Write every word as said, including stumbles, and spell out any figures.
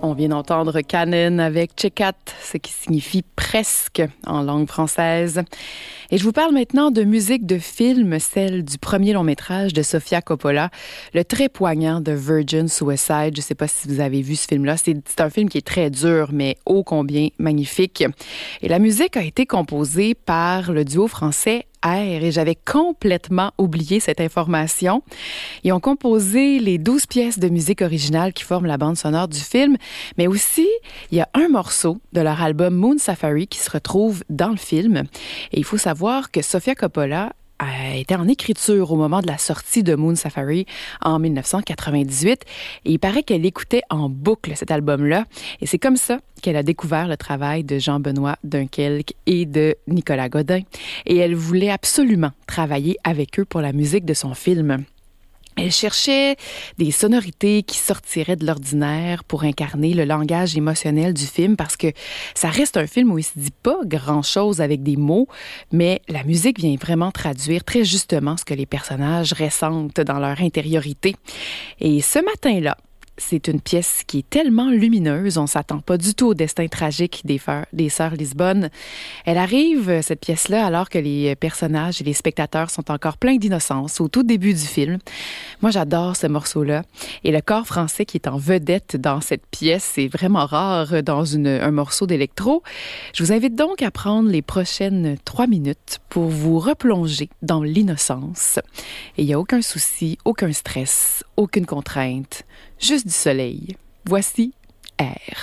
On vient d'entendre Canon avec Chekat, ce qui signifie presque en langue française. Et je vous parle maintenant de musique de film, celle du premier long métrage de Sofia Coppola, le très poignant de Virgin Suicide. Je ne sais pas si vous avez vu ce film-là. C'est, c'est un film qui est très dur, mais ô combien magnifique. Et la musique a été composée par le duo français R, et j'avais complètement oublié cette information. Ils ont composé les douze pièces de musique originale qui forment la bande sonore du film, mais aussi, il y a un morceau de leur album Moon Safari qui se retrouve dans le film. Et il faut savoir que Sofia Coppola était en écriture au moment de la sortie de Moon Safari en dix-neuf cent quatre-vingt-dix-huit. Et il paraît qu'elle écoutait en boucle cet album-là. Et c'est comme ça qu'elle a découvert le travail de Jean-Benoît Dunkelque et de Nicolas Godin. Et elle voulait absolument travailler avec eux pour la musique de son film. Elle cherchait des sonorités qui sortiraient de l'ordinaire pour incarner le langage émotionnel du film, parce que ça reste un film où il se dit pas grand-chose avec des mots, mais la musique vient vraiment traduire très justement ce que les personnages ressentent dans leur intériorité. Et ce matin-là, c'est une pièce qui est tellement lumineuse, on s'attend pas du tout au destin tragique des, feurs, des sœurs Lisbonne. Elle arrive, cette pièce-là, alors que les personnages et les spectateurs sont encore pleins d'innocence au tout début du film. Moi, j'adore ce morceau-là. Et le corps français qui est en vedette dans cette pièce, c'est vraiment rare dans une, un morceau d'électro. Je vous invite donc à prendre les prochaines trois minutes pour vous replonger dans l'innocence. Et il n'y a aucun souci, aucun stress, aucune contrainte. Juste du soleil. Voici R.